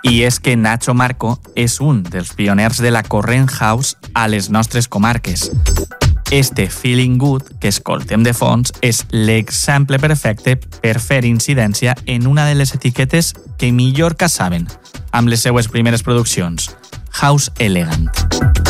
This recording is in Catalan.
I és que Nacho Marco és un dels pioners de la corrent house a les nostres comarques. Este Feeling Good que escoltem de fons és l'exemple perfecte per fer incidència en una de les etiquetes que millor casaven amb les seues primeres produccions, House Elegant.